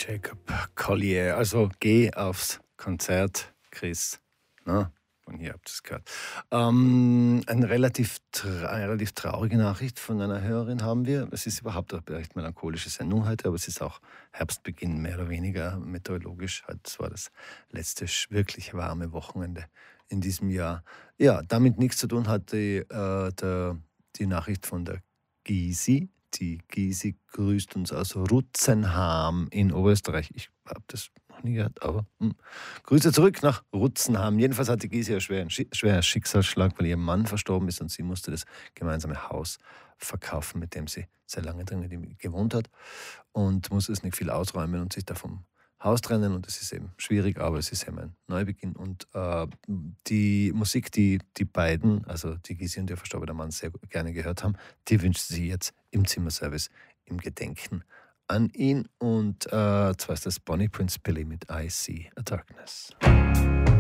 Jacob Collier. Also geh aufs Konzert, Chris. Na, von hier habt ihr es gehört. Eine relativ traurige Nachricht von einer Hörerin haben wir. Es ist überhaupt eine recht melancholische Sendung heute, aber es ist auch Herbstbeginn, mehr oder weniger meteorologisch. Es war das letzte wirklich warme Wochenende in diesem Jahr. Ja, damit nichts zu tun hat die Nachricht von der Gysi. Die Gysi grüßt uns aus Rutzenham in Oberösterreich. Ich habe das noch nie gehört, aber Grüße zurück nach Rutzenham. Jedenfalls hatte Gysi einen schweren Schicksalsschlag, weil ihr Mann verstorben ist und sie musste das gemeinsame Haus verkaufen, mit dem sie sehr lange drin gewohnt hat, und musste es nicht viel ausräumen und sich da vom Haus trennen, und es ist eben schwierig, aber es ist eben ein Neubeginn, und die Musik, die beiden, also die Gysi und der verstorbene Mann, sehr gerne gehört haben, die wünscht sie jetzt im Zimmerservice im Gedenken an ihn, und zwar ist das Bonnie Prince Billy mit I See a Darkness.